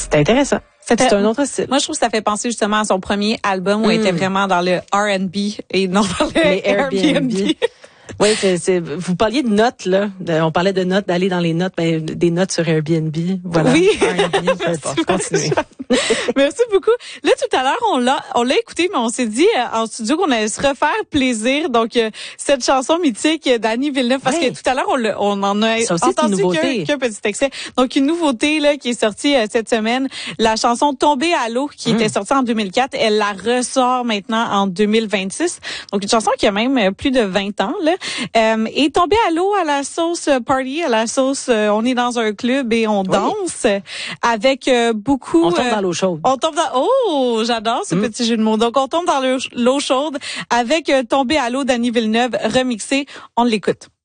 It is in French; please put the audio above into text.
C'était intéressant. C'est un autre style. Moi, je trouve que ça fait penser justement à son premier album où elle était vraiment dans le R&B et non dans le Airbnb. Oui, vous parliez de notes, là. On parlait de notes, d'aller dans les notes, des notes sur Airbnb. Voilà. Oui. Continue. Merci beaucoup. Là, tout à l'heure, on l'a écouté, mais on s'est dit en studio qu'on allait se refaire plaisir. Donc, cette chanson mythique d'Annie Villeneuve, parce que tout à l'heure, on en a entendu qu'un petit extrait. Donc, une nouveauté, là, qui est sortie cette semaine. La chanson Tombée à l'eau, qui était sortie en 2004, elle la ressort maintenant en 2026. Donc, une chanson qui a même plus de 20 ans, là. Et Tombée à l'eau à la sauce party, à la sauce, on est dans un club et on danse avec beaucoup... On tombe dans l'eau chaude. Oh, j'adore ce petit jeu de mots. Donc, on tombe dans l'eau chaude avec Tombée à l'eau d'Annie Villeneuve remixé. On l'écoute.